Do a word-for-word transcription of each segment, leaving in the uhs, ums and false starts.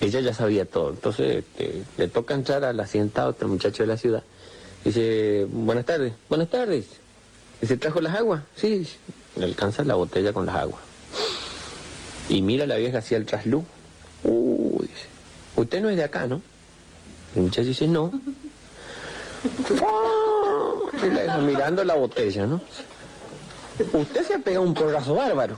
ella ya sabía todo. Entonces este, le toca entrar al accidentado, este muchacho de la ciudad. Dice, buenas tardes. Buenas tardes. Dice, ¿trajo las aguas? Sí. Le alcanza la botella con las aguas. Y mira a la vieja hacia el trasluz. Uy, dice, usted no es de acá, ¿no? El muchacho dice, no. Y la deja mirando la botella, ¿no? Usted se ha pegado un porrazo bárbaro.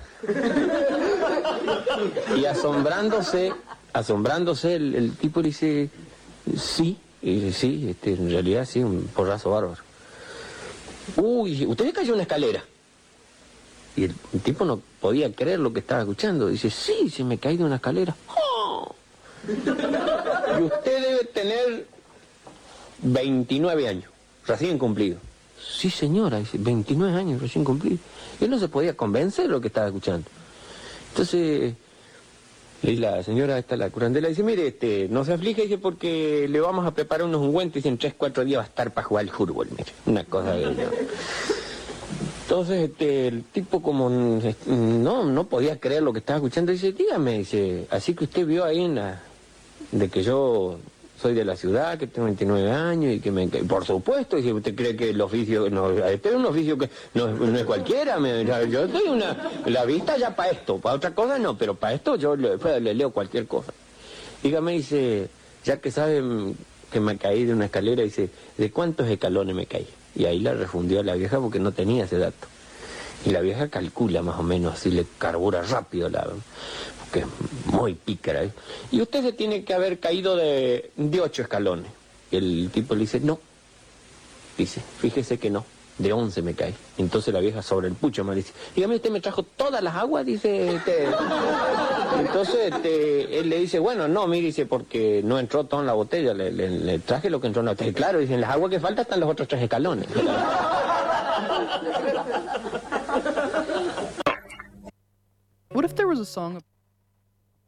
Y asombrándose, asombrándose, el, el tipo le dice, sí, y dice, sí, este, en realidad sí, un porrazo bárbaro. Uy, usted le cayó una escalera. Y el, el tipo no podía creer lo que estaba escuchando. Dice, sí, se me caí de una escalera. ¡Oh! Y usted debe tener veintinueve años, recién cumplido. Sí, señora, dice, veintinueve años recién cumplido. Él no se podía convencer de lo que estaba escuchando. Entonces, y la señora esta, la curandera, dice, mire, este, no se aflige, dice, porque le vamos a preparar unos ungüentos, y en tres, cuatro días va a estar para jugar al fútbol, mire, una cosa de ella. Entonces, este, el tipo como no, no podía creer lo que estaba escuchando, dice, dígame, dice, así que usted vio ahí en la, de que yo soy de la ciudad, que tengo veintinueve años y que me... Por supuesto, dice, usted cree que el oficio... No, este es un oficio que no, no es cualquiera, me, yo estoy una... La vista ya para esto, para otra cosa no, pero para esto yo le, le leo cualquier cosa. Dígame, dice, ya que sabe que me caí de una escalera, dice, ¿de cuántos escalones me caí? Y ahí la refundió a la vieja porque no tenía ese dato. Y la vieja calcula más o menos, así le carbura rápido la... que es muy pícara, ¿eh? Y usted se tiene que haber caído de, de ocho escalones. Y el tipo le dice, no. Dice, fíjese que no, de once me caí. Entonces la vieja sobre el pucho me dice, dígame, ¿usted me trajo todas las aguas? Dice, este... Entonces este, él le dice, bueno, no, mire, dice, porque no entró todo en la botella, le, le, le traje lo que entró en la botella. Claro, dicen, las aguas que faltan están los otros tres escalones. What if there was a song